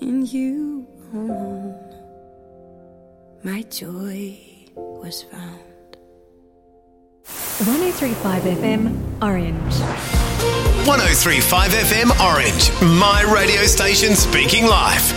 In you alone, my joy was found. 103.5 FM Orange. 103.5 FM Orange, my radio station speaking live.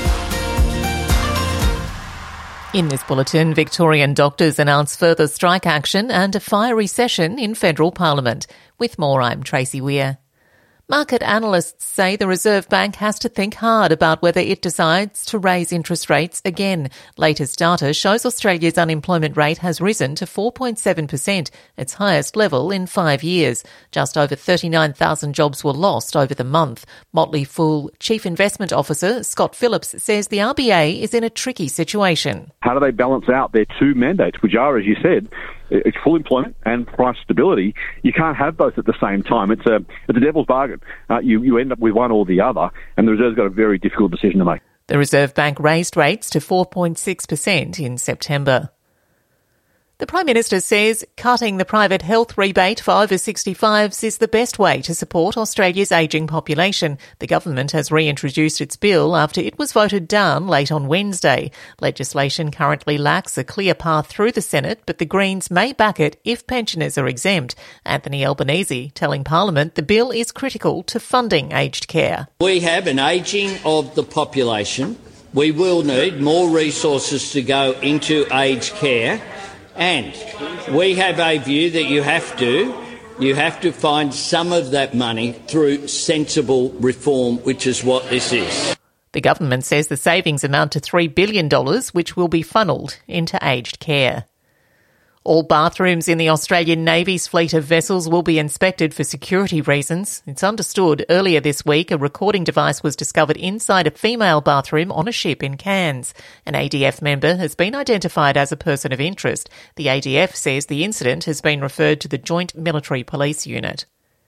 In this bulletin, Victorian doctors announce further strike action and a fiery session in federal parliament. With more, I'm Tracy Weir. Market analysts say the Reserve Bank has to think hard about whether it decides to raise interest rates again. Latest data shows Australia's unemployment rate has risen to 4.7%, its highest level in 5 years. Just over 39,000 jobs were lost over the month. Motley Fool Chief Investment Officer Scott Phillips says the RBA is in a tricky situation. How do they balance out their two mandates, which are, as you said, it's full employment and price stability? You can't have both at the same time. It's a devil's bargain. You end up with one or the other, and the Reserve's got a very difficult decision to make. The Reserve Bank raised rates to 4.6% in September. The Prime Minister says cutting the private health rebate for over 65s is the best way to support Australia's ageing population. The government has reintroduced its bill after it was voted down late on Wednesday. Legislation currently lacks a clear path through the Senate, but the Greens may back it if pensioners are exempt. Anthony Albanese telling Parliament the bill is critical to funding aged care. We have an ageing of the population. We will need more resources to go into aged care. And we have a view that you have to find some of that money through sensible reform, which is what this is. The government says the savings amount to $3 billion, which will be funnelled into aged care. All bathrooms in the Australian Navy's fleet of vessels will be inspected for security reasons. It's understood earlier this week a recording device was discovered inside a female bathroom on a ship in Cairns. An ADF member has been identified as a person of interest. The ADF says the incident has been referred to the Joint Military Police Unit.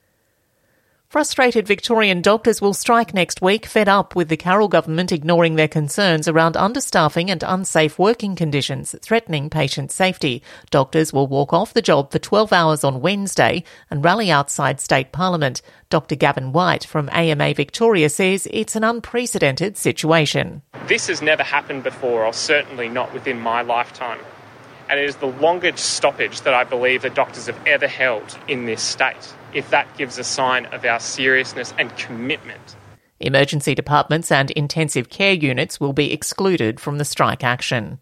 Frustrated Victorian doctors will strike next week, fed up with the Carroll government ignoring their concerns around understaffing and unsafe working conditions, threatening patient safety. Doctors will walk off the job for 12 hours on Wednesday and rally outside State Parliament. Dr Gavin White from AMA Victoria says it's an unprecedented situation. This has never happened before, or certainly not within my lifetime. And it is the longest stoppage that I believe the doctors have ever held in this state, if that gives a sign of our seriousness and commitment. Emergency departments and intensive care units will be excluded from the strike action.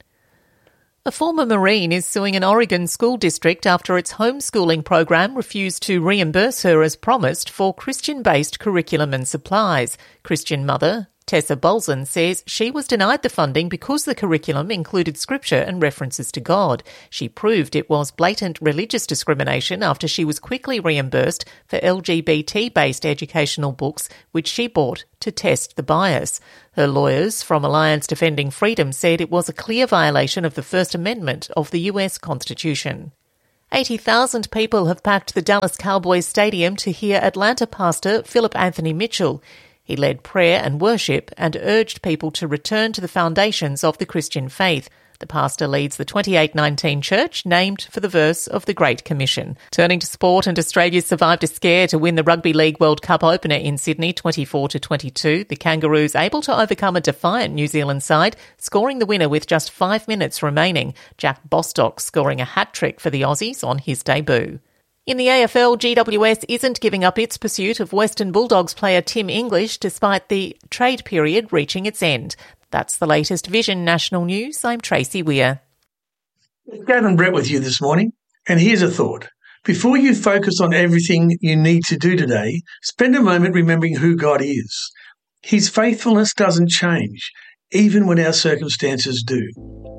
A former Marine is suing an Oregon school district after its homeschooling program refused to reimburse her as promised for Christian-based curriculum and supplies. Christian mother Tessa Bolson says she was denied the funding because the curriculum included scripture and references to God. She proved it was blatant religious discrimination after she was quickly reimbursed for LGBT-based educational books, which she bought to test the bias. Her lawyers from Alliance Defending Freedom said it was a clear violation of the First Amendment of the US Constitution. 80,000 people have packed the Dallas Cowboys Stadium to hear Atlanta pastor Philip Anthony Mitchell. He led prayer and worship and urged people to return to the foundations of the Christian faith. The pastor leads the 2819 church, named for the verse of the Great Commission. Turning to sport, and Australia survived a scare to win the Rugby League World Cup opener in Sydney, 24-22. The Kangaroos able to overcome a defiant New Zealand side, scoring the winner with just 5 minutes remaining. Jack Bostock scoring a hat-trick for the Aussies on his debut. In the AFL, GWS isn't giving up its pursuit of Western Bulldogs player Tim English despite the trade period reaching its end. That's the latest Vision National News. I'm Tracy Weir. Gavin Brett with you this morning, and here's a thought. Before you focus on everything you need to do today, spend a moment remembering who God is. His faithfulness doesn't change, even when our circumstances do.